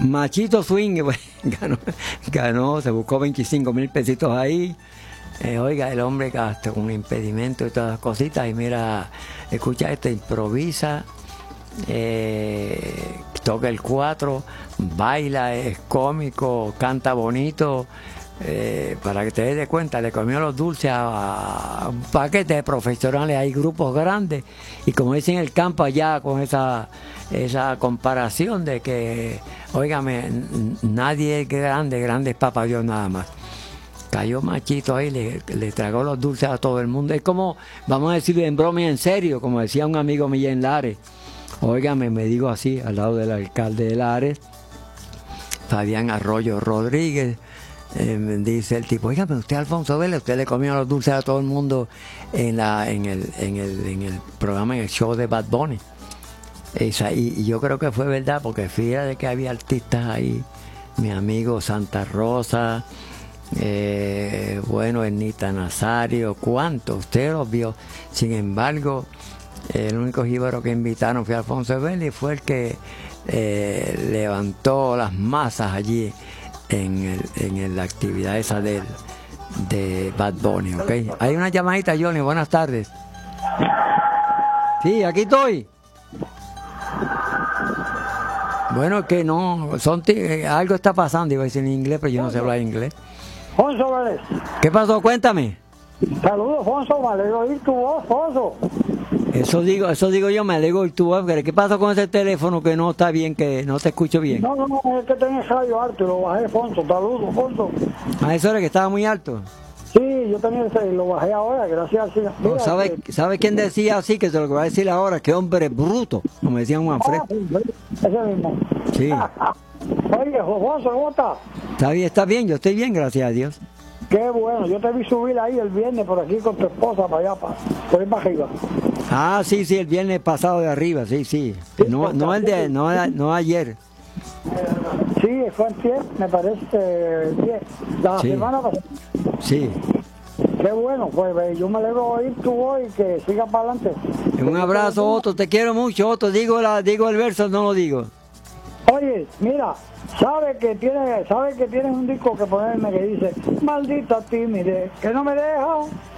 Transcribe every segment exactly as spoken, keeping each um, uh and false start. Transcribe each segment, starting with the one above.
Machito Swing, pues, ganó, ganó, se buscó veinticinco mil pesitos ahí. Eh, oiga, el hombre gastó un impedimento y todas las cositas. Y mira, escucha esto, improvisa, eh, toca el cuatro, baila, es cómico, canta bonito. Eh, para que te des de cuenta, le comió los dulces a, a un paquete de profesionales, hay grupos grandes, y como dicen en el campo allá, con esa esa comparación de que, óigame, nadie es grande, grande es papá Dios nada más. Cayó Machito ahí, le, le tragó los dulces a todo el mundo. Es como, vamos a decirlo en broma y en serio, como decía un amigo mío en Lares, óigame, me digo así, al lado del alcalde de Lares, Fabián Arroyo Rodríguez. Eh, dice el tipo, oiga, pero usted Alfonso Vélez, usted le comió los dulces a todo el mundo en la en el en el, en el programa, en el show de Bad Bunny. Esa, y, y yo creo que fue verdad, porque fíjate que había artistas ahí, mi amigo Santa Rosa, eh, bueno, Ernita Nazario, ¿cuántos? Usted los vio. Sin embargo, el único jíbaro que invitaron fue Alfonso Vélez, y fue el que eh, levantó las masas allí en, el, en el, la actividad esa del, de Bad Bunny, ¿ok? Hay una llamadita, Johnny, buenas tardes. Sí, aquí estoy. Bueno, que no, son t- algo está pasando, iba a decir en inglés, pero yo no sé hablar inglés. Fonso Vélez. ¿Qué pasó? Cuéntame. Saludos, Fonso, me alegro oír tu voz, Fonso. Eso digo, eso digo yo, me alegro y tú, ¿qué pasa con ese teléfono que no está bien, que no te escucho bien? No, no, no, es que tenés radio alto y lo bajé, Fonso. Saludos, Fonso. Ah, eso era que estaba muy alto. Sí, yo tenía ese y lo bajé ahora, gracias al Señor. No, ¿sabe, que... ¿Sabe quién decía así? Que se lo voy a decir ahora, que hombre bruto, como decía Juan Fred. Ah, ese mismo. Sí. Oye, Fonso, ¿cómo estás? Está bien, está bien, yo estoy bien, gracias a Dios. Qué bueno, yo te vi subir ahí el viernes por aquí con tu esposa para allá, para, por ahí para arriba. Ah, sí, sí, el viernes pasado de arriba, sí, sí. No, no el de, no, no ayer. Sí, fue antier, me parece, diez, la Sí. semana pasada. Sí. Qué bueno, pues yo me alegro oír tu voz y que siga para adelante. Un abrazo, Otto, te quiero mucho, Otto. Digo, la, digo el verso, no lo digo. Oye, mira, sabe que tiene, sabe que tienes un disco que ponerme que dice, maldita timidez, que no me deja.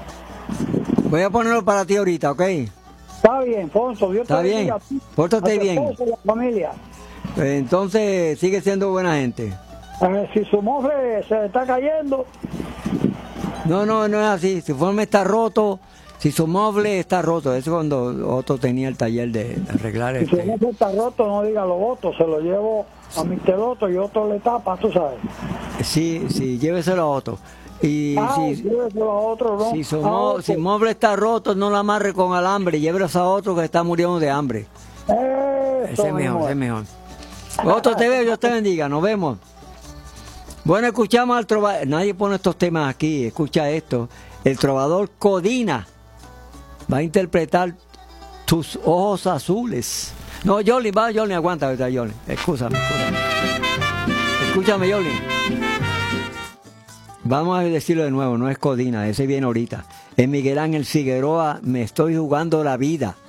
Voy a ponerlo para ti ahorita, ¿ok? Está bien, Fonso, Dios Está te bien, bendiga. pórtate A tu bien. esposa y a la familia. Entonces, sigue siendo buena gente. Eh, si su mofle se está cayendo, No, no, no es así. Si forma está roto, si su mueble está roto. Eso es cuando Otto tenía el taller de arreglar si su este. mofle está roto, no diga lo voto, se lo llevo a mi teloto y otro le tapa, tú sabes. Sí, sí, lléveselo a Otto. Y Ah, si, lléveselo a otro, ¿no? si su A mo- otro. si el mueble está roto, no lo amarre con alambre. Llévelo a otro que está muriendo de hambre. Eso Ese es mejor, mismo. ese es mejor. Otto, te veo, Dios te bendiga, nos vemos. Bueno, escuchamos al trovador, nadie pone estos temas aquí, escucha esto. El trovador Codina va a interpretar Tus ojos azules. No, Yoli, va, Yoli, aguanta, ¿verdad, Yoli? Escúchame, escúchame. Escúchame, Yoli. Vamos a decirlo de nuevo, no es Codina, ese viene ahorita. Es Miguel Ángel Figueroa, Me estoy jugando la vida.